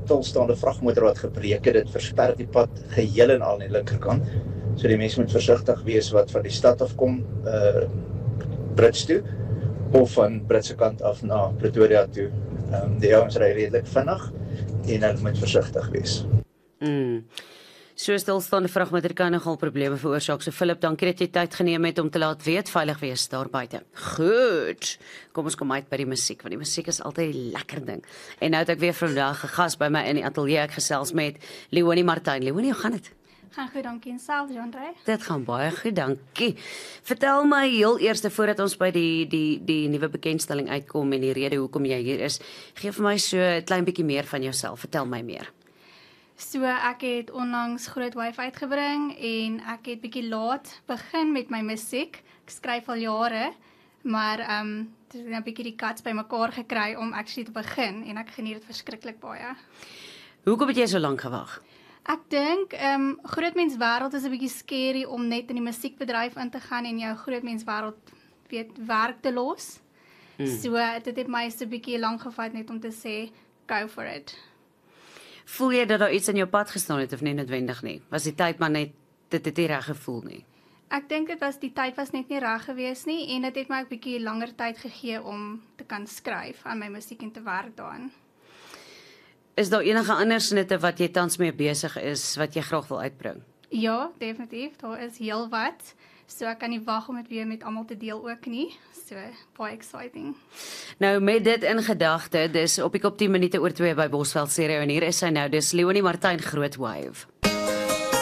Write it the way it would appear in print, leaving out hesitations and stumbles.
stilstaande vragmotor wat gebreek het, dit versper die pad geheel en al aan die linkerkant. So die mense moet versigtig wees wat van die stad af kom, Brits toe, of van Britse kant af na Pretoria toe. Die ouens ry redelik vinnig en hulle moet versigtig wees. So stilstaande vragmotor kan nogal probleme veroorsaak. So Philip, dankie dat jy tyd geneem het om te laat weet, veilig wees daar buite. Goed, kom ons kom uit by die musiek, want die musiek is altyd 'n lekker ding. En nou het ek weer vandag 'n gas by my in die ateljee, ek gesels met Leonie Martyn. Leonie, hoe gaan dit? Gaan goed, dankie en self, Jean-Ray. Dit gaan baie goed, dankie. Vertel my heel eers voordat ons by die nuwe bekendstelling uitkom en die rede hoekom jy hier is, gee vir my so 'n klein bietjie meer van jouself. Vertel my meer. So ek het onlangs Groot Wife uitgebring en ek het bietjie laat begin met my musiek. Ek skryf al jare, maar het 'n bietjie die guts bymekaar gekry om actually te begin en ek geniet dit verskriklik baie. Hoekom het jy so lank gewag? Ek dink grootmenswêreld is 'n bietjie scary om net in die musiekbedryf in te gaan en jou grootmenswêreld werk te los. So dit het my so 'n bietjie lank gevat net om te sê go for it. Voel jy dat daar iets in jou pad gestaan het of nie noodwendig nie? Was die tyd maar net dit het nie reg gevoel nie? Ek dink die tyd was net nie reg gewees nie en dit het my 'n bietjie langer tyd gegee om te kan skryf aan my musiek en te werk daaraan. Is daar enige ander snitte wat jy tans mee besig is wat jy graag wil uitbring? Ja, definitief. Daar is heel wat. So ek kan nie wag om dit weer met almal te deel ook nie. So baie exciting. Nou met dit in gedagte, dis op die kop 10 minute oor 2 by Bosveld Stereo en hier is sy nou, dis Leonie Martyn, Groot Wave.